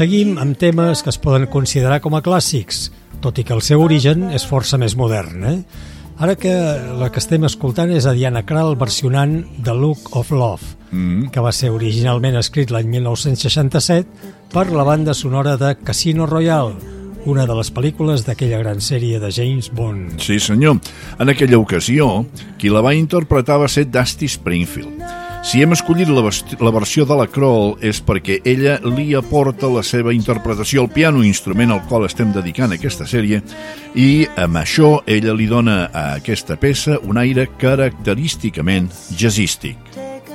Seguim amb temes que es poden considerar com a clàssics, tot i que el seu origen és força més modern. Ara que la que estem escoltant és a Diana Krall versionant The Look of Love, que va ser originalment escrit l'any 1967 per la banda sonora de Casino Royale, una de les pel·lícules d'aquella gran sèrie de James Bond. Sí, senyor. En aquella ocasió, qui la va interpretar va ser Dusty Springfield. Si hem escollit la versió de la Krall és perquè ella li aporta la seva interpretació al piano, instrument al qual estem dedicant aquesta sèrie, i amb això ella li dona a aquesta peça un aire característicament jazzístic.